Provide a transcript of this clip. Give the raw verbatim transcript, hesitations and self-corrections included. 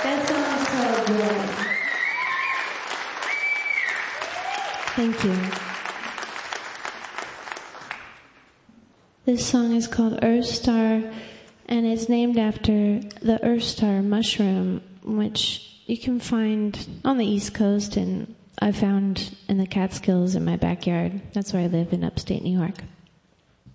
That song is called Joy. Thank you. This song is called Earth Star, and it's named after the Earth Star mushroom, which you can find on the East Coast, and I found in the Catskills in my backyard. That's where I live in upstate New York.